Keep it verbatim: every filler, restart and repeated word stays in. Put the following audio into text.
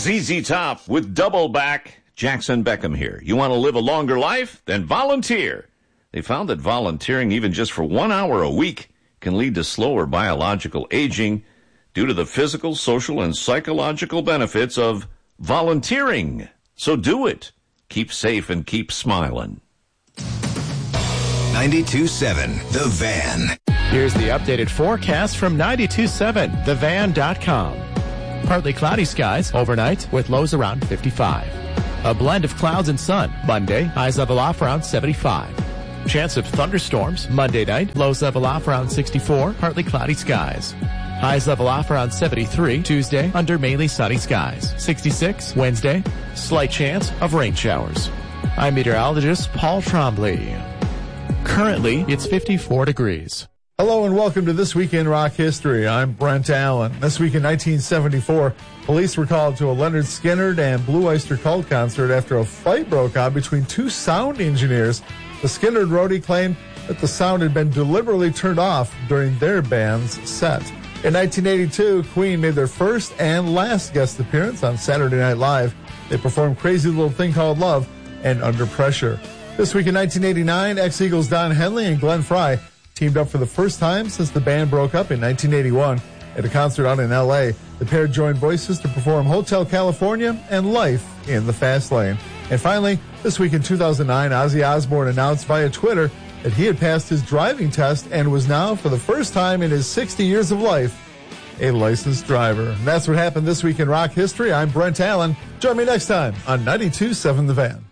Z Z Top with Double Back. Jackson Beckham here. You want to live a longer life? Then volunteer. They found that volunteering even just for one hour a week can lead to slower biological aging due to the physical, social, and psychological benefits of volunteering. So do it. Keep safe and keep smiling. ninety-two point seven The Van. Here's the updated forecast from ninety-two point seven the van dot com. Partly cloudy skies overnight with lows around fifty-five. A blend of clouds and sun. Monday, highs level off around seventy-five. Chance of thunderstorms. Monday night, lows level off around sixty-four. Partly cloudy skies. Highs level off around seventy-three. Tuesday, under mainly sunny skies. sixty-six. Wednesday, slight chance of rain showers. I'm meteorologist Paul Trombley. Currently, it's fifty-four degrees. Hello and welcome to This Week in Rock History. I'm Brent Allen. This week in nineteen seventy-four, police were called to a Leonard Skinner and Blue Oyster Cult concert after a fight broke out between two sound engineers. The Skinner roadie claimed that the sound had been deliberately turned off during their band's set. In nineteen eighty-two, Queen made their first and last guest appearance on Saturday Night Live. They performed Crazy Little Thing Called Love and Under Pressure. This week in nineteen eighty-nine, ex-Eagles Don Henley and Glenn Frey teamed up for the first time since the band broke up in nineteen eighty-one. At a concert out in L A, the pair joined voices to perform Hotel California and Life in the Fast Lane. And finally, this week in two thousand nine, Ozzy Osbourne announced via Twitter that he had passed his driving test and was now, for the first time in his sixty years of life, a licensed driver. And that's what happened this week in rock history. I'm Brent Allen. Join me next time on ninety-two point seven The Van.